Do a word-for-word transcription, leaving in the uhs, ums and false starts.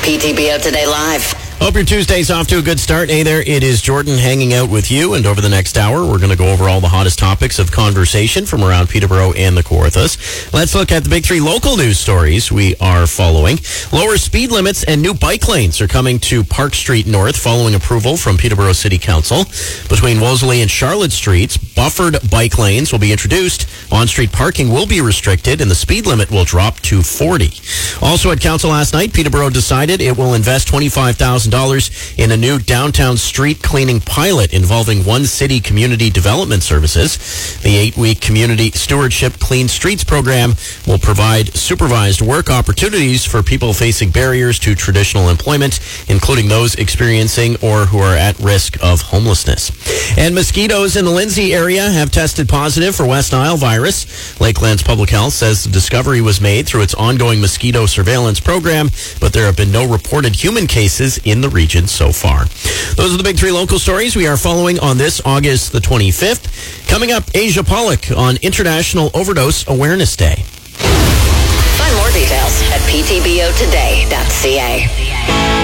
P T B O Today Live. Hope your Tuesday's off to a good start. Hey there, it is Jordan hanging out with you, and over the next hour, we're going to go over all the hottest topics of conversation from around Peterborough and the Kawarthas. Let's look at the big three local news stories we are following. Lower speed limits and new bike lanes are coming to Park Street North following approval from Peterborough City Council. Between Wolseley and Charlotte Streets, buffered bike lanes will be introduced. On-street parking will be restricted, and the speed limit will drop to forty. Also at Council last night, Peterborough decided it will invest twenty-five thousand dollars in a new downtown street cleaning pilot involving One City Community Development Services. The eight-week Community Stewardship Clean Streets program will provide supervised work opportunities for people facing barriers to traditional employment, including those experiencing or who are at risk of homelessness. And mosquitoes in the Lindsay area have tested positive for West Nile virus. Lakelands Public Health says the discovery was made through its ongoing mosquito surveillance program, but there have been no reported human cases in the region so far. Those are the big three local stories we are following on this August the twenty-fifth. Coming up, Asia Pollock on International Overdose Awareness Day. Find more details at p t b o today dot c a.